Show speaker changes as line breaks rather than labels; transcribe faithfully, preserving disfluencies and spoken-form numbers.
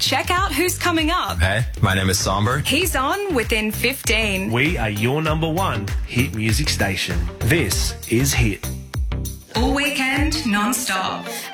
Check out who's coming up.
Hey, my name is Somber.
He's on within fifteen.
We are your number one hit music station. This is Hit.
All weekend, non-stop.